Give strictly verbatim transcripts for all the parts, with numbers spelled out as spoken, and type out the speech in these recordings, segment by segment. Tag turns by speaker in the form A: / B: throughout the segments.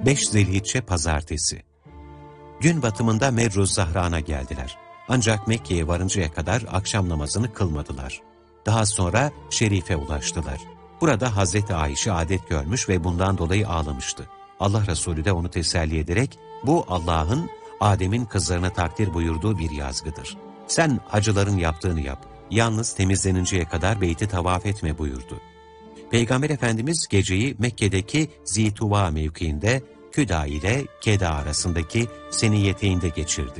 A: beş Zilhicce Pazartesi. Gün batımında Merruz Zahran'a geldiler. Ancak Mekke'ye varıncaya kadar akşam namazını kılmadılar. Daha sonra Şerif'e ulaştılar. Burada Hazreti Ayşe adet görmüş ve bundan dolayı ağlamıştı. Allah Resulü de onu teselli ederek, bu Allah'ın Adem'in kızlarına takdir buyurduğu bir yazgıdır. Sen hacıların yaptığını yap, yalnız temizleninceye kadar beyti tavaf etme buyurdu. Peygamber Efendimiz geceyi Mekke'deki Zituva mevkiinde Küda ile Keda arasındaki Seniyeteyn'de geçirdi.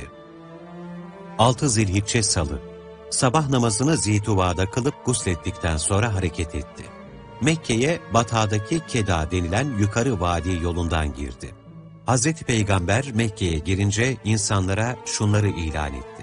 A: altı Zilhicce Salı. Sabah namazını Zituva'da kılıp guslettikten sonra hareket etti. Mekke'ye Bata'daki Keda denilen yukarı vadi yolundan girdi. Hazreti Peygamber Mekke'ye girince insanlara şunları ilan etti.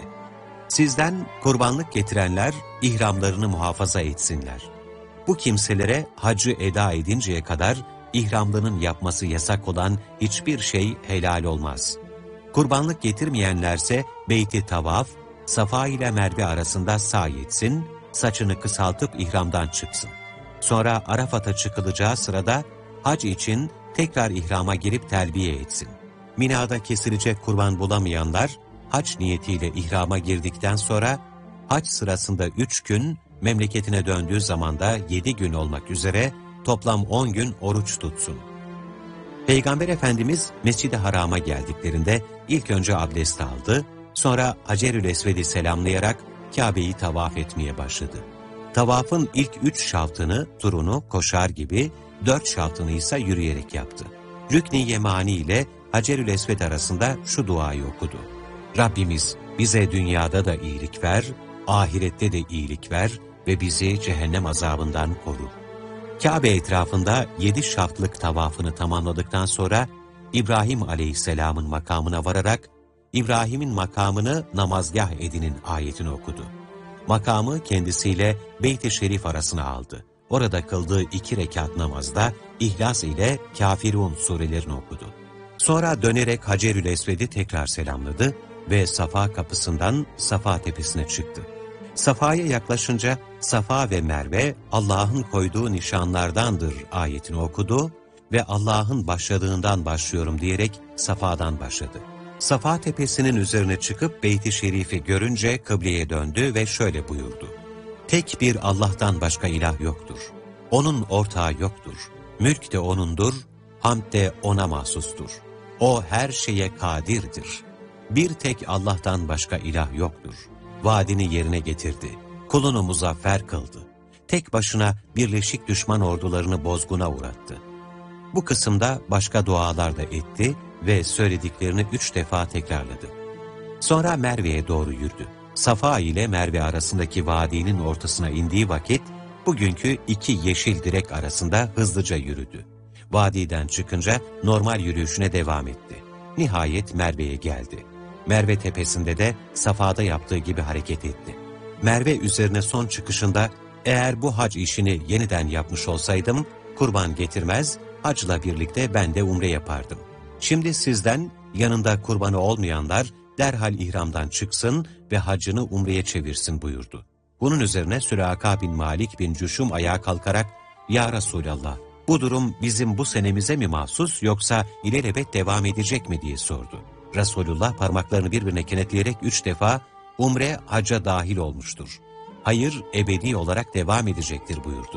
A: Sizden kurbanlık getirenler ihramlarını muhafaza etsinler. Bu kimselere hacı eda edinceye kadar ihramlının yapması yasak olan hiçbir şey helal olmaz. Kurbanlık getirmeyenlerse beyti tavaf, Safa ile Merve arasında sa'i etsin, saçını kısaltıp ihramdan çıksın. Sonra Arafat'a çıkılacağı sırada hac için tekrar ihrama girip telbiye etsin. Mina'da kesilecek kurban bulamayanlar, hac niyetiyle ihrama girdikten sonra, hac sırasında üç gün, memleketine döndüğü zaman da yedi gün olmak üzere toplam on gün oruç tutsun. Peygamber Efendimiz Mescid-i Haram'a geldiklerinde ilk önce abdest aldı, sonra Hacerül Esved'i selamlayarak Kabe'yi tavaf etmeye başladı. Tavafın ilk üç şaltını, turunu koşar gibi, dört şaltını ise yürüyerek yaptı. Rükn-i Yemani ile Hacerül Esved arasında şu duayı okudu. Rabbimiz bize dünyada da iyilik ver, ahirette de iyilik ver ve bizi cehennem azabından koru. Kabe etrafında yedi şartlık tavafını tamamladıktan sonra İbrahim Aleyhisselam'ın makamına vararak İbrahim'in makamını namazgah edinin ayetini okudu. Makamı kendisiyle Beyt-i Şerif arasına aldı. Orada kıldığı iki rekat namazda İhlas ile Kafirun surelerini okudu. Sonra dönerek Hacerül Esved'i tekrar selamladı ve Safa kapısından Safa tepesine çıktı. Safa'ya yaklaşınca Safa ve Merve Allah'ın koyduğu nişanlardandır ayetini okudu ve Allah'ın başladığından başlıyorum diyerek Safa'dan başladı. Safa tepesinin üzerine çıkıp Beyt-i Şerif'i görünce kıbleye döndü ve şöyle buyurdu. Tek bir Allah'tan başka ilah yoktur. O'nun ortağı yoktur. Mülk de O'nundur, hamd de O'na mahsustur. O her şeye kadirdir. Bir tek Allah'tan başka ilah yoktur. Vaadini yerine getirdi. Kulunu muzaffer kıldı. Tek başına birleşik düşman ordularını bozguna uğrattı. Bu kısımda başka dualar da etti ve söylediklerini üç defa tekrarladı. Sonra Merve'ye doğru yürüdü. Safa ile Merve arasındaki vadinin ortasına indiği vakit, bugünkü iki yeşil direk arasında hızlıca yürüdü. Vadiden çıkınca normal yürüyüşüne devam etti. Nihayet Merve'ye geldi. Merve tepesinde de Safa'da yaptığı gibi hareket etti. Merve üzerine son çıkışında, eğer bu hac işini yeniden yapmış olsaydım, kurban getirmez, hacla birlikte ben de umre yapardım. Şimdi sizden yanında kurbanı olmayanlar derhal ihramdan çıksın ve hacını umreye çevirsin buyurdu. Bunun üzerine Sülaka bin Malik bin Cüşüm ayağa kalkarak, Ya Resulallah, bu durum bizim bu senemize mi mahsus yoksa ilelebet devam edecek mi diye sordu. Resulullah parmaklarını birbirine kenetleyerek üç defa umre hacca dahil olmuştur. Hayır ebedi olarak devam edecektir buyurdu.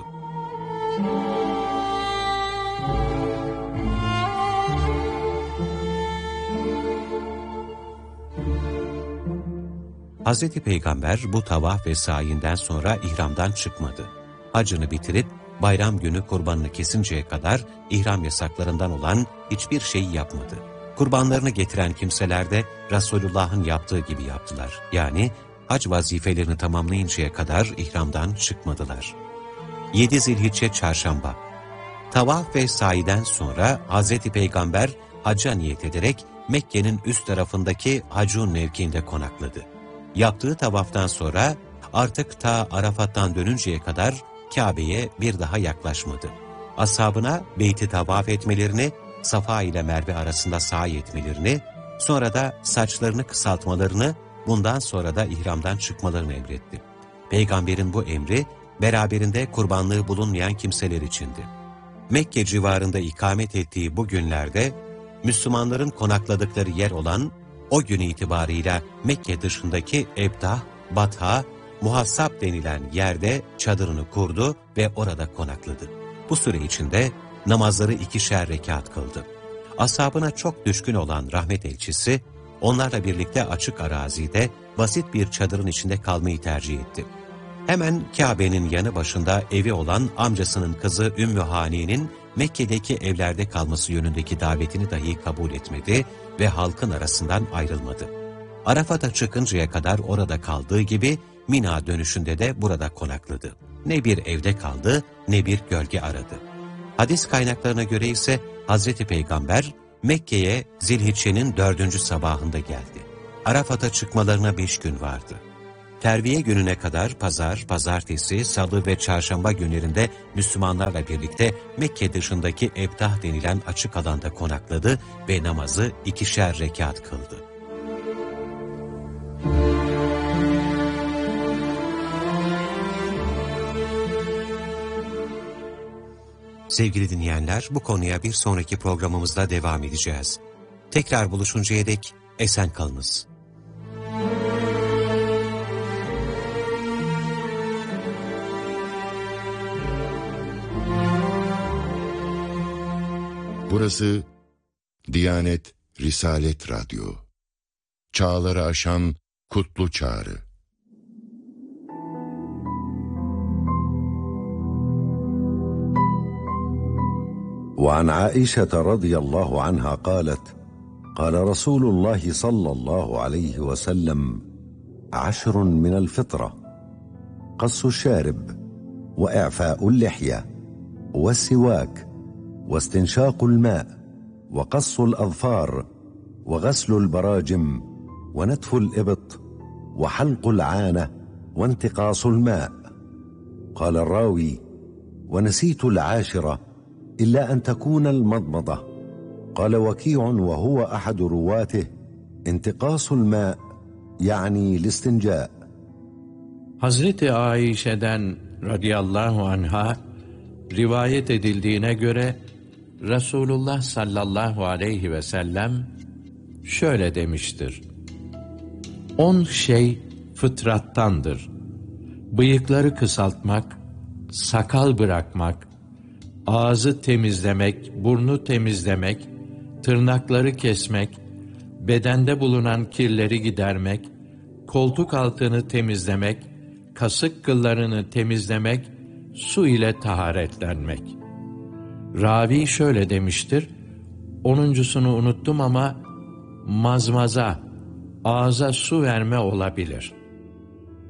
A: Hazreti Peygamber bu tavaf ve sayinden sonra ihramdan çıkmadı. Hacını bitirip bayram günü kurbanını kesinceye kadar ihram yasaklarından olan hiçbir şey yapmadı. Kurbanlarını getiren kimseler de Resulullah'ın yaptığı gibi yaptılar. Yani hac vazifelerini tamamlayıncaya kadar ihramdan çıkmadılar. yedi Zilhicce Çarşamba. Tavaf ve sayiden sonra Hazreti Peygamber hacca niyet ederek Mekke'nin üst tarafındaki Hacun mevkiinde konakladı. Yaptığı tavaftan sonra artık ta Arafat'tan dönünceye kadar Kabe'ye bir daha yaklaşmadı. Ashabına beyti tavaf etmelerini, Safa ile Merve arasında sa'i etmelerini, sonra da saçlarını kısaltmalarını, bundan sonra da ihramdan çıkmalarını emretti. Peygamberin bu emri, beraberinde kurbanlığı bulunmayan kimseler içindi. Mekke civarında ikamet ettiği bu günlerde, Müslümanların konakladıkları yer olan o gün itibarıyla Mekke dışındaki Ebtah, Batha, Muhassab denilen yerde çadırını kurdu ve orada konakladı. Bu süre içinde namazları ikişer rekat kıldı. Ashabına çok düşkün olan rahmet elçisi, onlarla birlikte açık arazide basit bir çadırın içinde kalmayı tercih etti. Hemen Kabe'nin yanı başında evi olan amcasının kızı Ümmü Hani'nin Mekke'deki evlerde kalması yönündeki davetini dahi kabul etmedi ve halkın arasından ayrılmadı. Arafat'a çıkıncaya kadar orada kaldığı gibi Mina dönüşünde de burada konakladı. Ne bir evde kaldı ne bir gölge aradı. Hadis kaynaklarına göre ise Hazreti Peygamber Mekke'ye Zilhicce'nin dördüncü sabahında geldi. Arafat'a çıkmalarına beş gün vardı. Terviye gününe kadar pazar, pazartesi, salı ve çarşamba günlerinde Müslümanlarla birlikte Mekke dışındaki Ebtah denilen açık alanda konakladı ve namazı ikişer rekat kıldı. Sevgili dinleyenler, bu konuya bir sonraki programımızda devam edeceğiz. Tekrar buluşuncaya dek esen kalınız.
B: Burası Diyanet Risalet Radyo. Çağları aşan kutlu çağrı.
C: وعن عائشة رضي الله عنها قالت قال رسول الله صلى الله عليه وسلم عشر من الفطرة قص الشارب وإعفاء اللحية والسواك واستنشاق الماء وقص الأظفار وغسل البراجم ونتف الإبط وحلق العانة وانتقاص الماء. قال الراوي ونسيت العاشرة إلا أن تكون المضمضة. قال وكيع وهو أحد رواته انتقاص الماء يعني الاستنجاء.
D: Hazreti Aişe'den radıyallahu anha rivayet edildiğine göre Resulullah sallallahu aleyhi ve sellem şöyle demiştir: On şey fıtrattandır. Bıyıkları kısaltmak, sakal bırakmak, ağzı temizlemek, burnu temizlemek, tırnakları kesmek, bedende bulunan kirleri gidermek, koltuk altını temizlemek, kasık kıllarını temizlemek, su ile taharetlenmek. Ravi şöyle demiştir, onuncusunu unuttum ama mazmaza, ağza su verme olabilir.